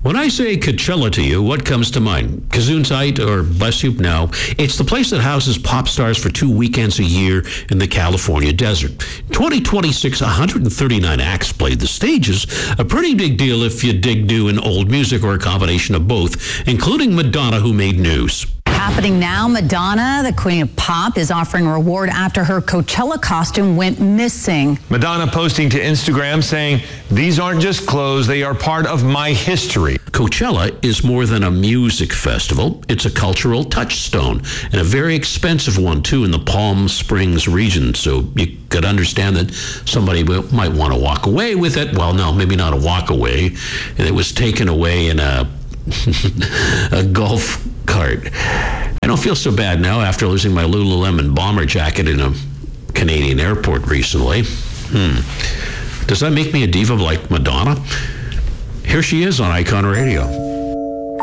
When I say Coachella to you, what comes to mind? Gesundheit or bless you? No. It's the place that houses pop stars for 2 weekends a year in the California desert. 2026, 139 acts played the stages. A pretty big deal if you dig new and old music or a combination of both, including Madonna, who made news. Happening now, Madonna, the queen of pop, is offering a reward after her Coachella costume went missing. Madonna posting to Instagram saying, "These aren't just clothes, they are part of my history." Coachella is more than a music festival. It's a cultural touchstone, and a very expensive one, too, in the Palm Springs region. So you could understand that somebody might want to walk away with it. Well, no, maybe not a walk away. And it was taken away in a golf cart. I don't feel so bad now after losing my Lululemon bomber jacket in a Canadian airport recently. Does that make me a diva like Madonna? Here she is on Icon Radio.